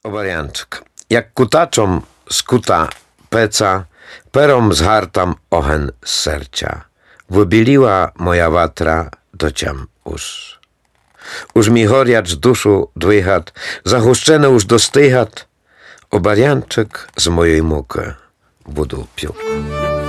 Obarianczyk. Jak kutaczom skuta peca, perom zhartam ochen z sercia. Wybiliła moja watra dociam us. Už mi horiac dušu dvíhat, zahuščené už dostýhat, obarianček z mojej muky budu pil.